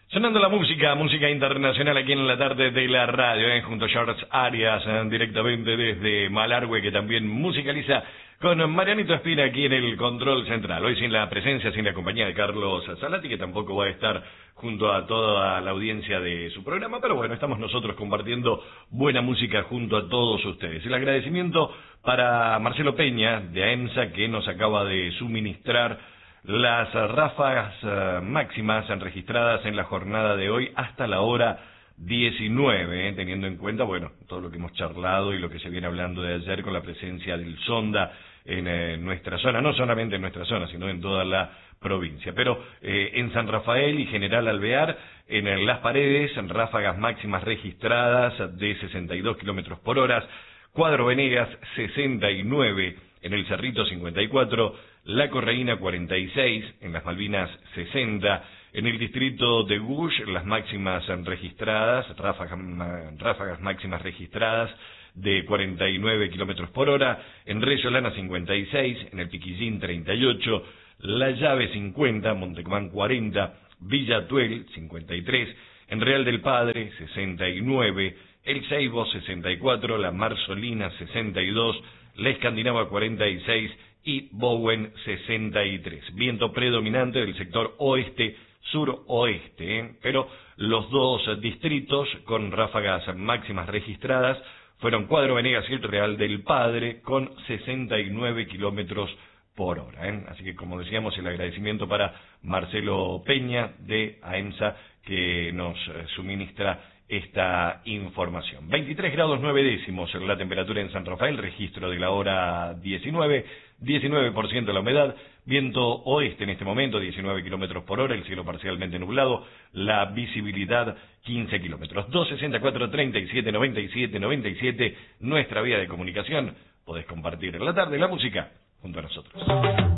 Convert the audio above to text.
Sonando la música internacional aquí en la tarde de la radio, junto a George Arias, directamente desde Malargüe, que también musicaliza con Marianito Espina aquí en el control central. Hoy sin la presencia, sin la compañía de Carlos Salati, que tampoco va a estar junto a toda la audiencia de su programa, pero bueno, estamos nosotros compartiendo buena música junto a todos ustedes. El agradecimiento para Marcelo Peña de AEMSA, que nos acaba de suministrar las ráfagas máximas registradas en la jornada de hoy hasta la hora 19, teniendo en cuenta, bueno, todo lo que hemos charlado y lo que se viene hablando de ayer con la presencia del Sonda en nuestra zona, no solamente en nuestra zona, sino en toda la provincia. Pero en San Rafael y General Alvear, en Las Paredes, en ráfagas máximas registradas de 62 kilómetros por hora, Cuadro Venegas 69, en el Cerrito 54, La Correína 46, en las Malvinas 60, en el distrito de Gush las máximas registradas, ráfagas máximas registradas de 49 kilómetros por hora, en Resolana 56, en el Piquillín 38, La Llave 50, Montecumán 40, Villa Tuel 53, en Real del Padre 69, El Ceibo 64, La Marzolina 62, La Escandinava 46 y Bowen 63. Viento predominante del sector oeste-suroeste, pero los dos distritos con ráfagas máximas registradas fueron Cuadro Venegas y el Real del Padre con 69 kilómetros por hora. Así que, como decíamos, el agradecimiento para Marcelo Peña de AEMSA, que nos suministra esta información. 23 grados 9 décimos la temperatura en San Rafael, registro de la hora 19, 19% la humedad, viento oeste en este momento, 19 kilómetros por hora, el cielo parcialmente nublado, la visibilidad 15 kilómetros. 264 37 97 97, nuestra vía de comunicación. Podés compartir en la tarde la música junto a nosotros.